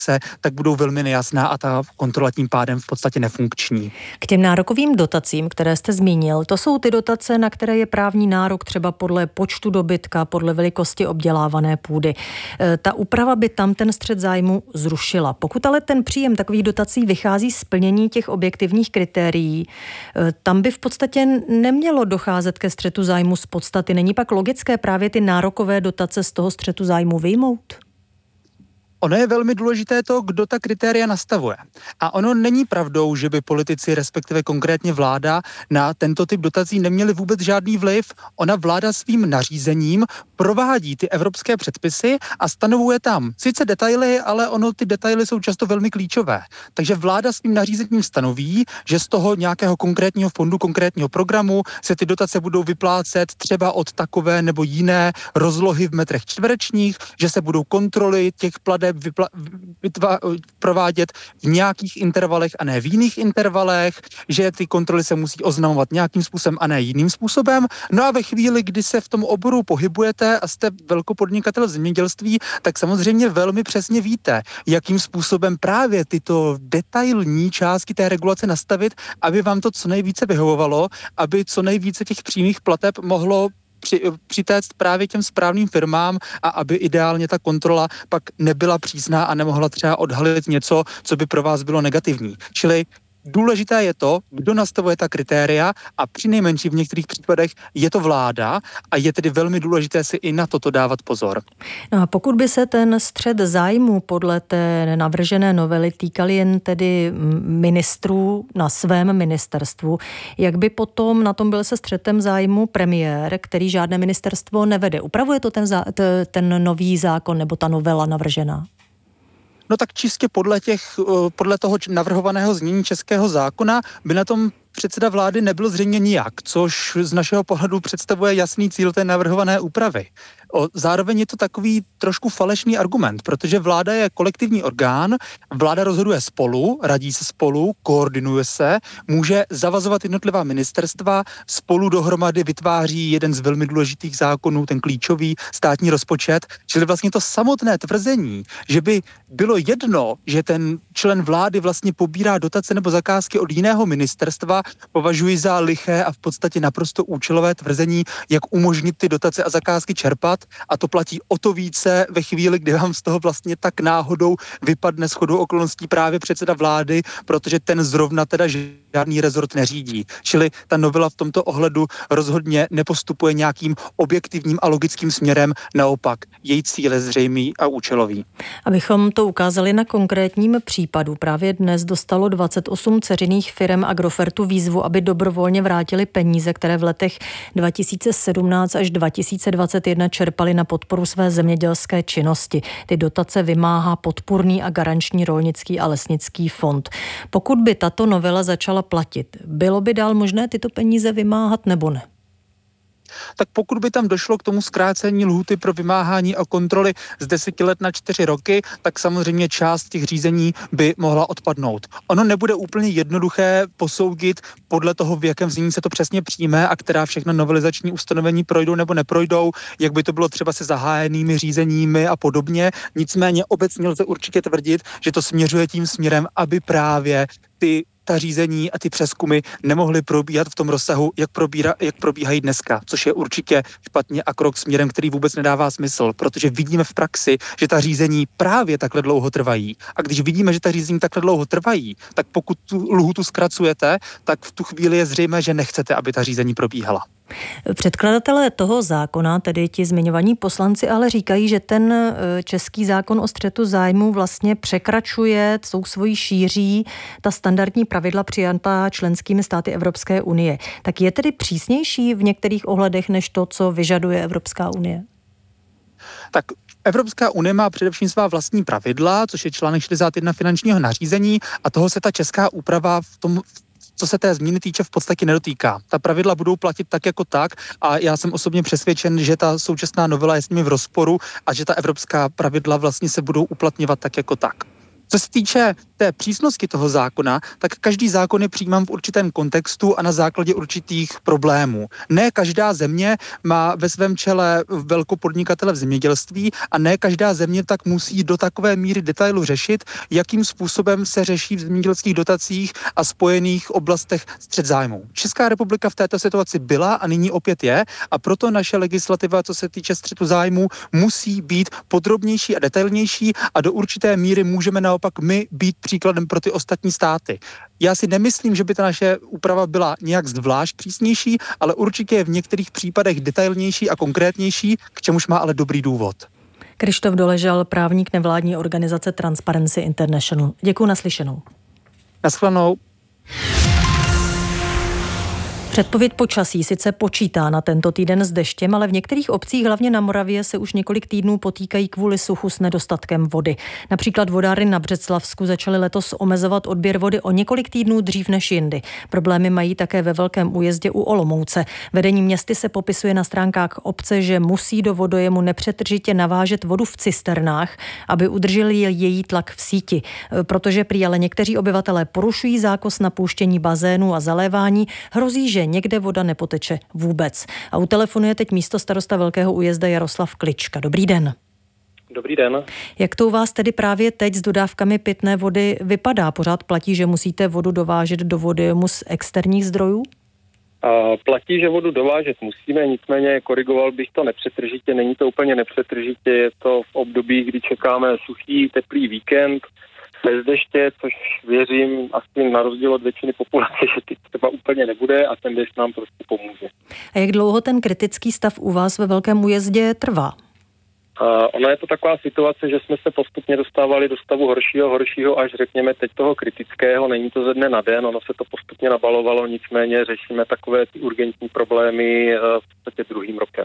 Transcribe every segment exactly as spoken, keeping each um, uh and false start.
tak budou velmi nejasná a ta kontrola tím pádem v podstatě nefunkční. K těm nárokovým dotacím, které jste zmínil, to jsou ty dotace, na které je právní nárok třeba podle počtu dobytka, podle velikosti obdělávané půdy. Ta úprava by tam ten střet zájmu zrušila. Pokud ale ten příjem takových dotací vychází z plnění těch objektivních kritérií, tam by v podstatě nemělo docházet ke střetu zájmu z podstaty. Není pak logické právě ty nárokové dotace z toho střetu zájmu vyjmout? Ono je velmi důležité to, kdo ta kritéria nastavuje. A ono není pravdou, že by politici, respektive konkrétně vláda, na tento typ dotací neměli vůbec žádný vliv. Ona vláda svým nařízením provádí ty evropské předpisy a stanovuje tam sice detaily, ale ono ty detaily jsou často velmi klíčové. Takže vláda svým nařízením stanoví, že z toho nějakého konkrétního fondu, konkrétního programu se ty dotace budou vyplácet třeba od takové nebo jiné rozlohy v metrech čtverečních, že se budou kontroly těch plateb Vypla- vytva- provádět v nějakých intervalech a ne v jiných intervalech, že ty kontroly se musí oznamovat nějakým způsobem a ne jiným způsobem. No a ve chvíli, kdy se v tom oboru pohybujete a jste velkopodnikatel v zemědělství, tak samozřejmě velmi přesně víte, jakým způsobem právě tyto detailní částky té regulace nastavit, aby vám to co nejvíce vyhovovalo, aby co nejvíce těch přímých plateb mohlo Při, přitéct právě těm správným firmám a aby ideálně ta kontrola pak nebyla přísná a nemohla třeba odhalit něco, co by pro vás bylo negativní. Čili důležité je to, kdo nastavuje ta kritéria a přinejmenší v některých případech je to vláda a je tedy velmi důležité si i na toto dávat pozor. No a pokud by se ten střet zájmu podle té navržené novely týkal jen tedy ministrů na svém ministerstvu, jak by potom na tom byl se střetem zájmu premiér, který žádné ministerstvo nevede? Upravuje to ten, zá, ten nový zákon nebo ta novela navržená? No tak čistě podle, těch, podle toho navrhovaného znění českého zákona by na tom předseda vlády nebyl zřejmě nijak, což z našeho pohledu představuje jasný cíl té navrhované úpravy. O, zároveň je to takový trošku falešný argument, protože vláda je kolektivní orgán, vláda rozhoduje spolu, radí se spolu, koordinuje se, může zavazovat jednotlivá ministerstva, spolu dohromady vytváří jeden z velmi důležitých zákonů, ten klíčový státní rozpočet, čili vlastně to samotné tvrzení, že by bylo jedno, že ten člen vlády vlastně pobírá dotace nebo zakázky od jiného ministerstva, považuji za liché a v podstatě naprosto účelové tvrzení, jak umožnit ty dotace a zakázky čerpat, a to platí o to více ve chvíli, kdy vám z toho vlastně tak náhodou vypadne shodou okolností právě předseda vlády, protože ten zrovna teda žádný rezort neřídí. Čili ta novela v tomto ohledu rozhodně nepostupuje nějakým objektivním a logickým směrem, naopak její cíl je zřejmý a účelový. Abychom to ukázali na konkrétním případu, právě dnes dostalo dvacet osm dceřiných firem Agrofertu výzvu, aby dobrovolně vrátili peníze, které v letech dva tisíce sedmnáct až dva tisíce dvacet jedna čerpali na podporu své zemědělské činnosti. Ty dotace vymáhá Podpůrný a garanční rolnický a lesnický fond. Pokud by tato novela začala platit, bylo by dál možné tyto peníze vymáhat nebo ne? Tak pokud by tam došlo k tomu zkrácení lhůty pro vymáhání a kontroly z deseti let na čtyři roky, tak samozřejmě část těch řízení by mohla odpadnout. Ono nebude úplně jednoduché posoudit podle toho, v jakém znění se to přesně přijme a která všechna novelizační ustanovení projdou nebo neprojdou, jak by to bylo třeba se zahájenými řízeními a podobně. Nicméně obecně lze určitě tvrdit, že to směřuje tím směrem, aby právě ty ta řízení a ty přezkumy nemohly probíhat v tom rozsahu, jak, probíra, jak probíhají dneska, což je určitě špatně a krok směrem, který vůbec nedává smysl, protože vidíme v praxi, že ta řízení právě takhle dlouho trvají. A když vidíme, že ta řízení takhle dlouho trvají, tak pokud tu lhůtu zkracujete, tak v tu chvíli je zřejmé, že nechcete, aby ta řízení probíhala. Předkladatelé toho zákona, tedy ti zmiňovaní poslanci, ale říkají, že ten český zákon o střetu zájmu vlastně překračuje svou svojí šíří ta standardní pravidla přijatá členskými státy Evropské unie. Tak je tedy přísnější v některých ohledech než to, co vyžaduje Evropská unie? Tak Evropská unie má především svá vlastní pravidla, což je článek šedesát jedna finančního nařízení a toho se ta česká úprava v tom co se té změny týče, v podstatě nedotýká. Ta pravidla budou platit tak jako tak a já jsem osobně přesvědčen, že ta současná novela je s nimi v rozporu a že ta evropská pravidla vlastně se budou uplatňovat tak jako tak. Co se týče té přísnosti toho zákona, tak každý zákon je přijímán v určitém kontextu a na základě určitých problémů. Ne každá země má ve svém čele velkopodnikatele v zemědělství a ne každá země tak musí do takové míry detailu řešit, jakým způsobem se řeší v zemědělských dotacích a spojených oblastech střet zájmů. Česká republika v této situaci byla a nyní opět je a proto naše legislativa, co se týče střetu zájmů, musí být podrobnější a detailnější a do určité míry můžeme naopak my být příkladem pro ty ostatní státy. Já si nemyslím, že by ta naše úprava byla nějak zvlášť přísnější, ale určitě je v některých případech detailnější a konkrétnější, k čemuž má ale dobrý důvod. Krištof Doležal, právník nevládní organizace Transparency International. Děkuji, naslyšenou. Naschledanou. Předpověď počasí sice počítá na tento týden s deštěm, ale v některých obcích, hlavně na Moravě, se už několik týdnů potýkají kvůli suchu s nedostatkem vody. Například vodárny na Břeclavsku začaly letos omezovat odběr vody o několik týdnů dřív než jindy. Problémy mají také ve Velkém Újezdě u Olomouce. Vedení městy se popisuje na stránkách obce, že musí do vodojemu nepřetržitě navážet vodu v cisternách, aby udrželi její tlak v síti. Protože prý ale někteří obyvatelé porušují zákaz napouštění bazénu a zalévání, hrozí, že někde voda nepoteče vůbec. A u telefonu je teď místostarosta Velkého Újezda Jaroslav Klička. Dobrý den. Dobrý den. Jak to u vás tedy právě teď s dodávkami pitné vody vypadá? Pořád platí, že musíte vodu dovážet do vodojemu z externích zdrojů? A platí, že vodu dovážet musíme, nicméně korigoval bych to nepřetržitě. Není to úplně nepřetržitě, je to v období, kdy čekáme suchý, teplý víkend, bez deště, což věřím asi na rozdíl od většiny populace, že teď třeba úplně nebude a ten dešť nám prostě pomůže. A jak dlouho ten kritický stav u vás ve Velkém Újezdě trvá? Uh, ona je to taková situace, že jsme se postupně dostávali do stavu horšího, horšího, až řekněme teď toho kritického. Není to ze dne na den, ono se to postupně nabalovalo, nicméně řešíme takové ty urgentní problémy uh, v podstatě druhým rokem.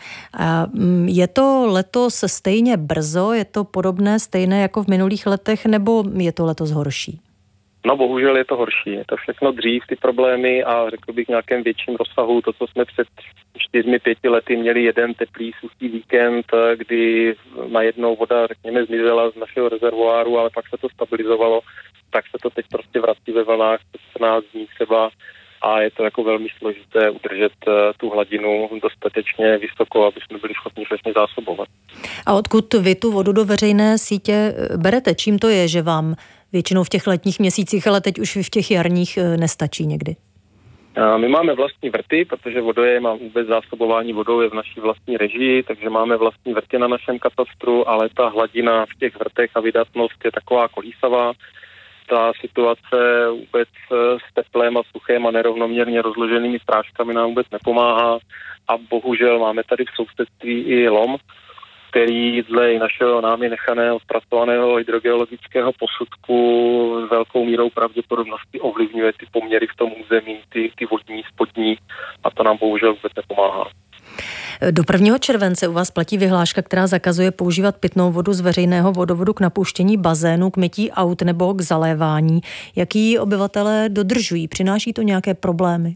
A je to letos stejně brzo, je to podobné, stejné jako v minulých letech, nebo je to letos horší? No bohužel je to horší. Je to všechno dřív, ty problémy a řekl bych v nějakém větším rozsahu. To, co jsme před čtyřmi, pěti lety měli jeden teplý, suchý víkend, kdy najednou voda, řekněme, zmizela z našeho rezervoáru, ale pak se to stabilizovalo, tak se to teď prostě vrací ve vlnách čtrnáct dní třeba a je to jako velmi složité udržet tu hladinu dostatečně vysoko, aby jsme byli schopni všechny zásobovat. A odkud vy tu vodu do veřejné sítě berete? Čím to je, že vám většinou v těch letních měsících, ale teď už v těch jarních nestačí někdy? A my máme vlastní vrty, protože vodojem a vůbec zásobování vodou je v naší vlastní režii, takže máme vlastní vrty na našem katastru, ale ta hladina v těch vrtech a vydatnost je taková kolísavá. Ta situace vůbec s teplem a suchem a nerovnoměrně rozloženými práškami nám vůbec nepomáhá a bohužel máme tady v sousedství i lom, který dle našeho námi nechaného zpracovaného hydrogeologického posudku s velkou mírou pravděpodobnosti ovlivňuje ty poměry v tom území, ty, ty vodní, spodní a to nám bohužel vůbec nepomáhá. Do prvního července u vás platí vyhláška, která zakazuje používat pitnou vodu z veřejného vodovodu k napouštění bazénu, k mytí aut nebo k zalévání. Jaký obyvatelé dodržují? Přináší to nějaké problémy?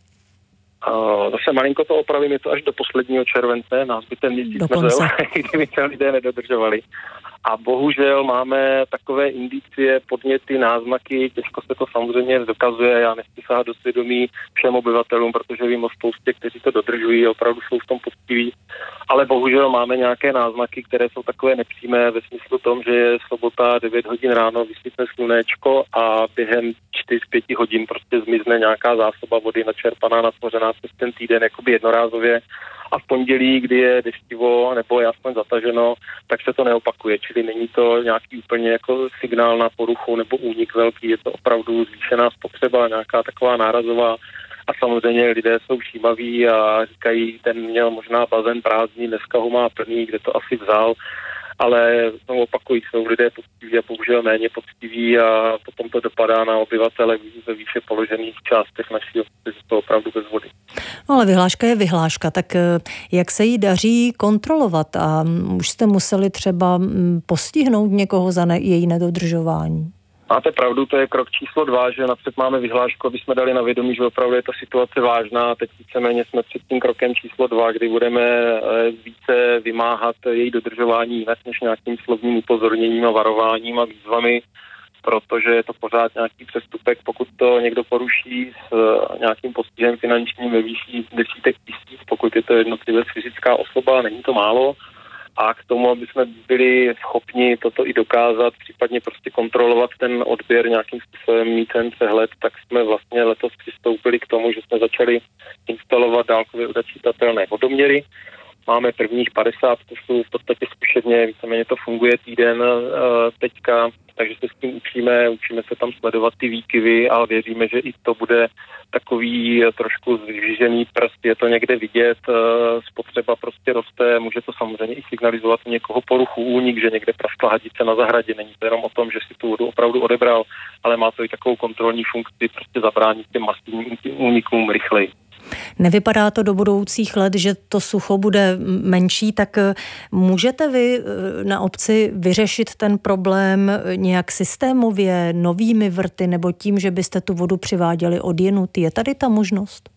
Uh, zase malinko to opravím, je to až do posledního července, nás by ten měsíc mrzel, kdyby to lidé nedodržovali. A bohužel máme takové indicie, podněty, náznaky, těžko se to samozřejmě dokazuje, já nechci sahat do svědomí všem obyvatelům, protože vím o spoustě, kteří to dodržují, opravdu jsou v tom poctiví, ale bohužel máme nějaké náznaky, které jsou takové nepřímé ve smyslu tom, že je sobota devět hodin ráno, vysvítne slunéčko a během čtyři pět hodin prostě zmizne nějaká zásoba vody načerpaná, natvořená přes ten týden jakoby jednorázově. A v pondělí, kdy je deštivo nebo je aspoň zataženo, tak se to neopakuje. Čili není to nějaký úplně jako signál na poruchu nebo únik velký, je to opravdu zvýšená spotřeba, nějaká taková nárazová. A samozřejmě lidé jsou všímaví a říkají, ten měl možná bazén prázdný, dneska ho má plný, kde to asi vzal. Ale znovu opakují, jsou lidé poctiví a bohužel méně poctiví a potom to dopadá na obyvatele ve výše položených částech naší obce, že to opravdu bez vody. No ale vyhláška je vyhláška, tak jak se jí daří kontrolovat a už jste museli třeba postihnout někoho za ne, její nedodržování? Máte pravdu, to je krok číslo dva, že napřed máme vyhlášku, aby jsme dali na vědomí, že opravdu je ta situace vážná. Teď víceméně jsme před tím krokem číslo dva, kdy budeme více vymáhat její dodržování jinak než nějakým slovním upozorněním a varováním a výzvami. protože je to pořád nějaký přestupek, pokud to někdo poruší s nějakým postihem finančním ve výši desítek tisíc, pokud je to jednotlivec fyzická osoba, není to málo. A k tomu, aby jsme byli schopni toto i dokázat, případně prostě kontrolovat ten odběr nějakým způsobem, mít ten přehled, tak jsme vlastně letos přistoupili k tomu, že jsme začali instalovat dálkově odečitatelné vodoměry. Máme prvních padesát kusů, v podstatě zkušebně, víceméně to funguje týden teďka, takže se s tím učíme, učíme se tam sledovat ty výkyvy a věříme, že i to bude takový trošku zvížený prst, je to někde vidět, spotřeba prostě roste, může to samozřejmě i signalizovat u někoho poruchu únik, že někde praskla hadice na zahradě, není to jenom o tom, že si tu vodu opravdu odebral, ale má to i takovou kontrolní funkci, prostě zabránit těm masivním únikům rychleji. Nevypadá to do budoucích let, že to sucho bude menší, tak můžete vy na obci vyřešit ten problém nějak systémově, novými vrty, nebo tím, že byste tu vodu přiváděli odjinud? Je tady ta možnost?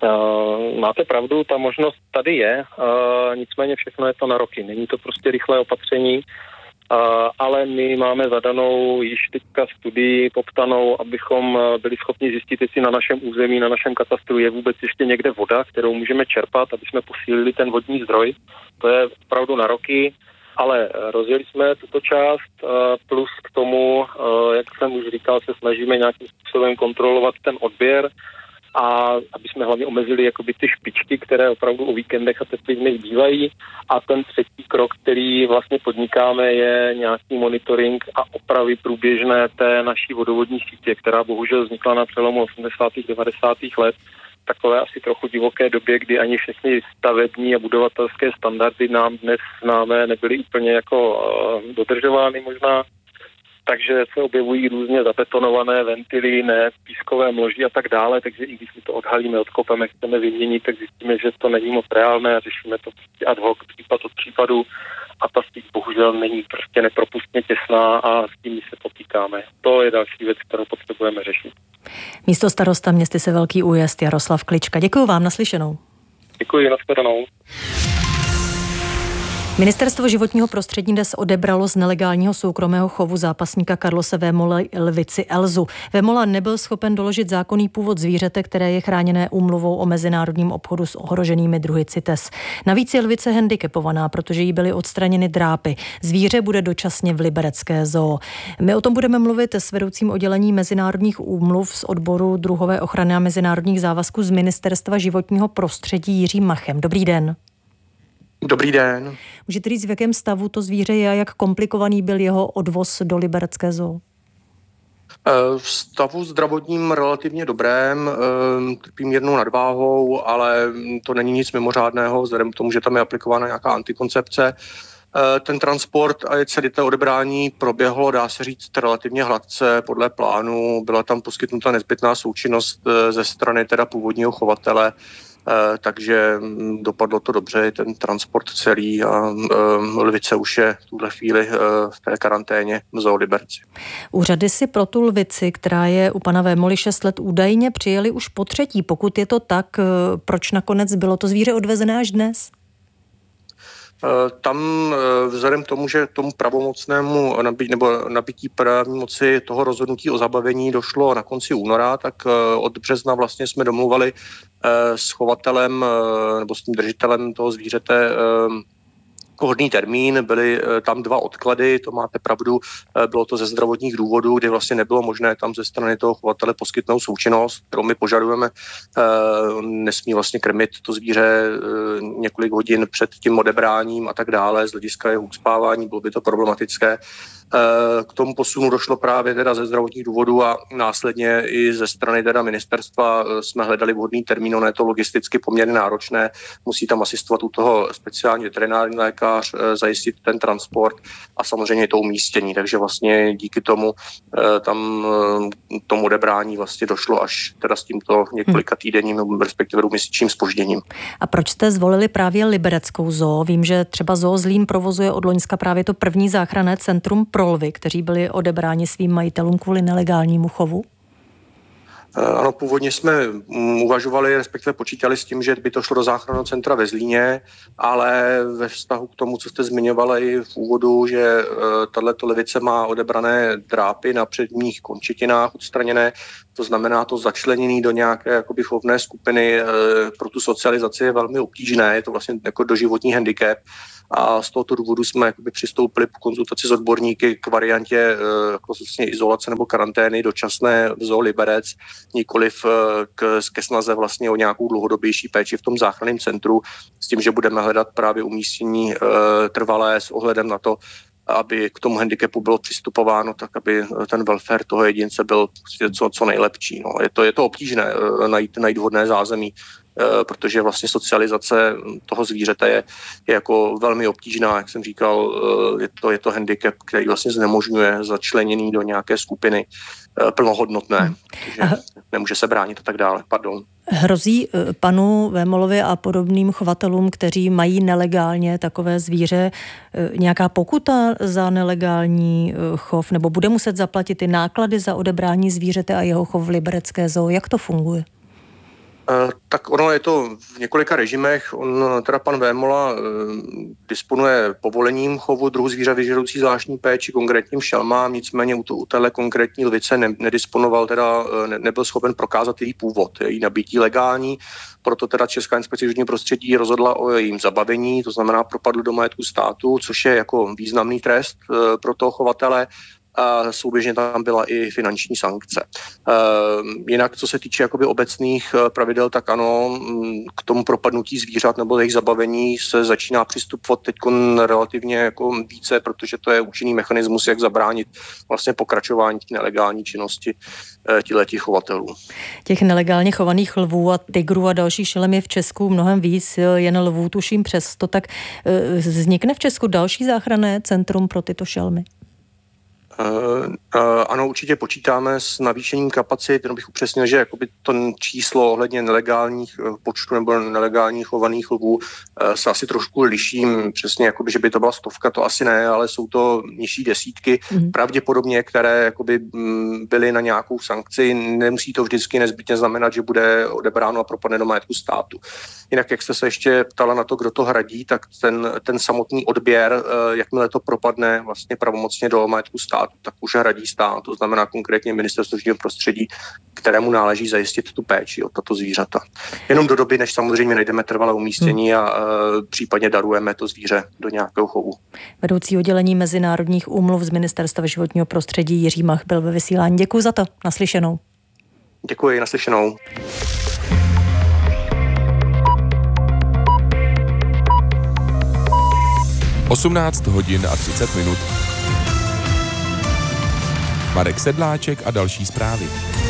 Uh, máte pravdu, ta možnost tady je, uh, nicméně všechno je to na roky. Není to prostě rychlé opatření, Uh, ale my máme zadanou již teďka studii poptanou, abychom byli schopni zjistit, jestli na našem území, na našem katastru je vůbec ještě někde voda, kterou můžeme čerpat, aby jsme posílili ten vodní zdroj. To je opravdu na roky, ale rozjeli jsme tuto část, uh, plus k tomu, uh, jak jsem už říkal, se snažíme nějakým způsobem kontrolovat ten odběr, a aby jsme hlavně omezili jakoby ty špičky, které opravdu o víkendech a teplých dnech bývají. A ten třetí krok, který vlastně podnikáme, je nějaký monitoring a opravy průběžné té naší vodovodní sítě, která bohužel vznikla na přelomu osmdesátých devadesátých let. Takové asi trochu divoké době, kdy ani všechny stavební a budovatelské standardy nám dnes známé nebyly úplně jako uh, dodržovány možná. Takže se objevují různě zabetonované ventily, ne pískové mloží a tak dále, takže i když si to odhalíme, odkopeme, chceme vyměnit, tak zjistíme, že to není moc reálné a řešíme to prostě ad hoc, případ od případu a ta síť bohužel není prostě nepropustně těsná a s tím se potýkáme. To je další věc, kterou potřebujeme řešit. Místo starosta městy Sevelký Újezd Jaroslav Klička. Děkuji vám, naslyšenou. Děkuji, nashledanou. Ministerstvo životního prostředí dnes odebralo z nelegálního soukromého chovu zápasníka Carlose Vémoly lvici Elzu. Vémola nebyl schopen doložit zákonný původ zvířete, které je chráněné úmluvou o mezinárodním obchodu s ohroženými druhy CITES. Navíc je lvice handicapovaná, protože jí byly odstraněny drápy. Zvíře bude dočasně v liberecké zoo. My o tom budeme mluvit s vedoucím oddělení mezinárodních úmluv z odboru druhové ochrany a mezinárodních závazků z Ministerstva životního prostředí Jiřím Machem. Dobrý den. Dobrý den. Můžete říct, v jakém stavu to zvíře je a jak komplikovaný byl jeho odvoz do liberecké zoo? V stavu zdravotním relativně dobrém, trpím jednou nadváhou, ale to není nic mimořádného, vzhledem k tomu, že tam je aplikována nějaká antikoncepce. Ten transport a celé to odebrání proběhlo, dá se říct, relativně hladce podle plánu. Byla tam poskytnuta nezbytná součinnost ze strany teda původního chovatele, takže dopadlo to dobře, ten transport celý a lvice už je v tuhle chvíli v té karanténě v zoo Liberci. Úřady si pro tu lvici, která je u pana Vémoly šest let, údajně přijeli už po třetí. Pokud je to tak, proč nakonec bylo to zvíře odvezené až dnes? Tam vzhledem k tomu, že tomu pravomocnému nabít, nebo nabití právní moci toho rozhodnutí o zabavení došlo na konci února, tak od března vlastně jsme domluvali s chovatelem nebo s tím držitelem toho zvířete hodný termín, byly tam dva odklady, to máte pravdu, bylo to ze zdravotních důvodů, kdy vlastně nebylo možné tam ze strany toho chovatele poskytnout součinnost, kterou my požadujeme, nesmí vlastně krmit to zvíře několik hodin před tím odebráním a tak dále, z hlediska jeho uspávání bylo by to problematické. K tomu posunu došlo právě teda ze zdravotních důvodů a následně i ze strany teda ministerstva jsme hledali vhodný termín, ono je to logisticky poměrně náročné, musí tam asistovat u toho speciální veterinární lékař, zajistit ten transport a samozřejmě to umístění, takže vlastně díky tomu tam tomu odebrání vlastně došlo až teda s tímto několika týdenním, respektive měsíčním zpožděním. A proč jste zvolili právě libereckou zoo? Vím, že třeba zoo Zlín provozuje od loňska právě to první záchranné centrum pro lvy, kteří byli odebráni svým majitelům kvůli nelegálnímu chovu? Ano, původně jsme uvažovali, respektive počítali s tím, že by to šlo do záchranného centra ve Zlíně, ale ve vztahu k tomu, co jste zmiňovali v úvodu, že tato levice má odebrané drápy na předních končetinách odstraněné, to znamená to začlenění do nějaké jakoby chovné skupiny pro tu socializaci je velmi obtížné, je to vlastně jako doživotní handicap. A z tohoto důvodu jsme jakoby přistoupili po konzultaci s odborníky k variantě jako vlastně izolace nebo karantény dočasné v Zoo Liberec, nikoliv k, ke snaze vlastně o nějakou dlouhodobější péči v tom záchranném centru, s tím, že budeme hledat právě umístění e, trvalé s ohledem na to, aby k tomu handicapu bylo přistupováno, tak aby ten welfare toho jedince byl co, co nejlepší. No. Je to, je to obtížné najít, najít vhodné zázemí, protože vlastně socializace toho zvířete je, je jako velmi obtížná, jak jsem říkal, je to, je to handicap, který vlastně znemožňuje začlenění do nějaké skupiny plnohodnotné, takže nemůže se bránit a tak dále. Pardon. Hrozí panu Vémolovi a podobným chovatelům, kteří mají nelegálně takové zvíře, nějaká pokuta za nelegální chov, nebo bude muset zaplatit ty náklady za odebrání zvířete a jeho chov v liberecké zoo? Jak to funguje? Tak ono je to v několika režimech. On, teda pan Vémola, disponuje povolením chovu druhu zvířat vyžadující zvláštní péči, konkrétním šelmám, nicméně u, to, u téhle konkrétní lvice ne, nedisponoval, teda ne, nebyl schopen prokázat její původ, její nabití legální, proto teda Česká inspekce životního prostředí rozhodla o jejím zabavení, to znamená propadl do majetku státu, což je jako významný trest pro toho chovatele. A souběžně tam byla i finanční sankce. E, jinak, co se týče jakoby obecných pravidel, tak ano, k tomu propadnutí zvířat nebo jejich zabavení se začíná přistupovat teď relativně jako více, protože to je účinný mechanismus, jak zabránit vlastně pokračování té nelegální činnosti těchto chovatelů. Těch nelegálně chovaných lvů a tigrů a dalších šelem je v Česku mnohem víc, jen lvů tuším přes sto, tak vznikne v Česku další záchranné centrum pro tyto šelmy? Uh, uh, ano, určitě počítáme s navýšením kapacit, jenom bych upřesnil, že jakoby to číslo ohledně nelegálních uh, počtu nebo nelegálních chovaných lvů uh, se asi trošku liším, přesně jakoby, že by to byla stovka, to asi ne, ale jsou to nižší desítky, mm. pravděpodobně, které jakoby m, byly na nějakou sankci, nemusí to vždycky nezbytně znamenat, že bude odebráno a propadne do majetku státu. Jinak, jak jste se ještě ptala na to, kdo to hradí, tak ten, ten samotný odběr, uh, jakmile to propadne vlastně pravomocně do majetku státu, tak už hradí stát, to znamená konkrétně Ministerstvo životního prostředí, kterému náleží zajistit tu péči o tato zvířata. Jenom do doby, než samozřejmě najdeme trvalé umístění a e, případně darujeme to zvíře do nějakého chovu. Vedoucí oddělení mezinárodních úmluv z Ministerstva životního prostředí Jiří Mach byl ve vysílání. Děkuji za to. Naslyšenou. Děkuji, naslyšenou. osmnáct hodin a třicet minut. Marek Sedláček a další zprávy.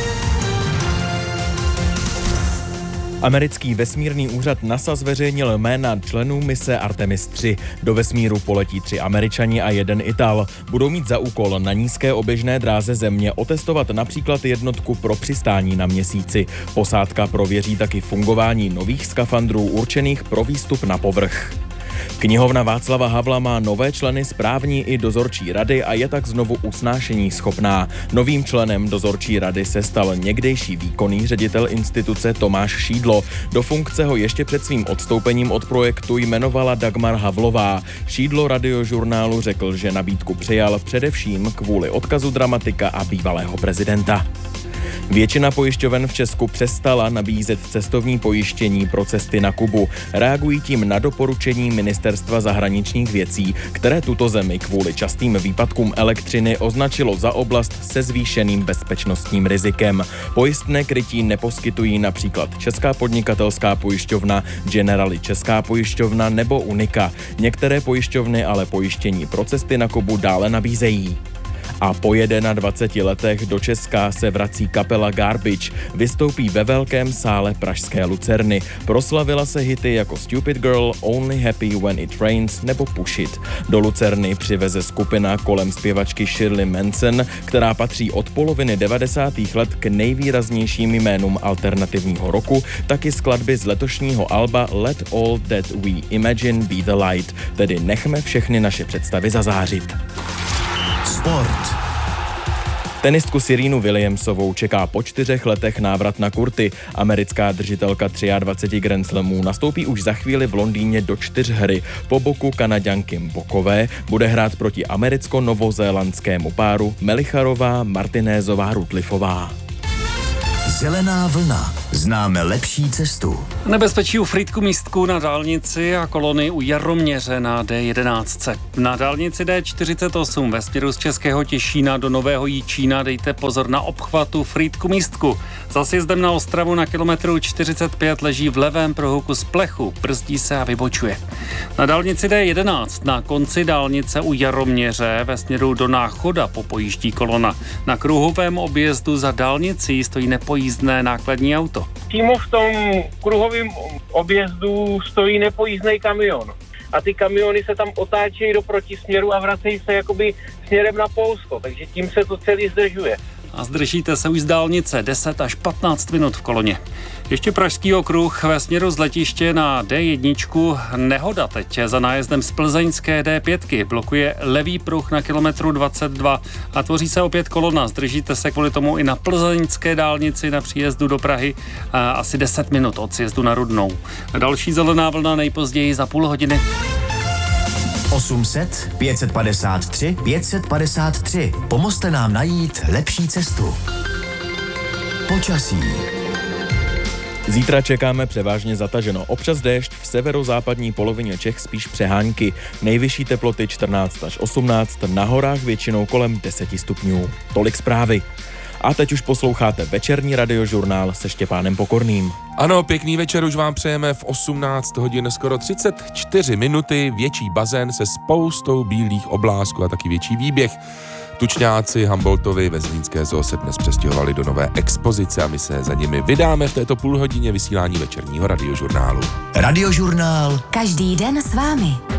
Americký vesmírný úřad NASA zveřejnil jména členů mise Artemis tři. Do vesmíru poletí tři Američani a jeden Ital. Budou mít za úkol na nízké oběžné dráze Země otestovat například jednotku pro přistání na Měsíci. Posádka prověří taky fungování nových skafandrů určených pro výstup na povrch. Knihovna Václava Havla má nové členy správní i dozorčí rady a je tak znovu usnášení schopná. Novým členem dozorčí rady se stal někdejší výkonný ředitel instituce Tomáš Šídlo. Do funkce ho ještě před svým odstoupením od projektu jmenovala Dagmar Havlová. Šídlo Radiožurnálu řekl, že nabídku přijal především kvůli odkazu dramatika a bývalého prezidenta. Většina pojišťoven v Česku přestala nabízet cestovní pojištění pro cesty na Kubu. Reagují tím na doporučení Ministerstva zahraničních věcí, které tuto zemi kvůli častým výpadkům elektřiny označilo za oblast se zvýšeným bezpečnostním rizikem. Pojistné krytí neposkytují například Česká podnikatelská pojišťovna, Generali Česká pojišťovna nebo Unika. Některé pojišťovny ale pojištění pro cesty na Kubu dále nabízejí. A po dvaceti jedna letech do Česka se vrací kapela Garbage. Vystoupí ve velkém sále pražské Lucerny. Proslavila se hity jako Stupid Girl, Only Happy When It Rains nebo Push It. Do Lucerny přiveze skupina kolem zpěvačky Shirley Manson, která patří od poloviny devadesátých let k nejvýraznějším jménům alternativního roku, taky skladby z letošního alba Let All That We Imagine Be The Light, tedy nechme všechny naše představy zazářit. Sport. Tenistku Serenu Williamsovou čeká po čtyřech letech návrat na kurty. Americká držitelka dvacet tři Grand Slamů nastoupí už za chvíli v Londýně do čtyřhry. Po boku Kanaďanky Bokové bude hrát proti americko-novozélandskému páru Melicharová Martinézová Rutlifová. Zelená vlna. Známe lepší cestu. Nebezpečí u Frýdku Místku na dálnici a kolony u Jaroměře na D jedenáct. Na dálnici D čtyřicet osm ve směru z Českého Těšína do Nového Jičína dejte pozor na obchvatu Frýdku Místku. Za sjezdem na Ostravu na kilometru čtyřicet pět leží v levém pruhu kus plechu, brzdí se a vybočuje. Na dálnici D jedenáct na konci dálnice u Jaroměře ve směru do Náchoda popojíždí kolona. Na kruhovém objezdu za dálnicí stojí nepojízdné nákladní auto. Přímo v tom kruhovém objezdu stojí nepojízdný kamion. A ty kamiony se tam otáčejí do protisměru a vracejí se jakoby směrem na Polsko, takže tím se to celý zdržuje. A zdržíte se už z dálnice deset až patnáct minut v koloně. Ještě Pražský okruh ve směru z letiště na D jedna. Nehoda teď za nájezdem z plzeňské D pět. Blokuje levý pruh na kilometru dvacet dva a tvoří se opět kolona. Zdržíte se kvůli tomu i na plzeňské dálnici na příjezdu do Prahy asi deset minut od sjezdu na Rudnou. Další zelená vlna nejpozději za půl hodiny. osm set pět set padesát tři pět set padesát tři. Pomozte nám najít lepší cestu. Počasí. Zítra čekáme převážně zataženo. Občas déšť, v severozápadní polovině Čech spíš přehánky. Nejvyšší teploty čtrnáct až osmnáct, na horách většinou kolem deset stupňů. Tolik zprávy. A teď už posloucháte večerní radiožurnál se Štěpánem Pokorným. Ano, pěkný večer už vám přejeme v osmnáct hodin skoro třicet čtyři minuty. Větší bazén se spoustou bílých oblázků a taky větší výběh. Tučňáci Humboldtovy ve Zlínské zoo se dnes přestěhovali do nové expozice a my se za nimi vydáme v této půlhodině vysílání večerního radiožurnálu. Radiožurnál. Každý den s vámi.